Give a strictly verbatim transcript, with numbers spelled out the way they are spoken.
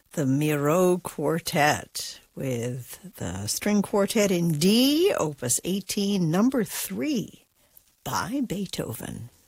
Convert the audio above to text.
the Miro Quartet with the String Quartet in D, Opus eighteen, number three, by Beethoven.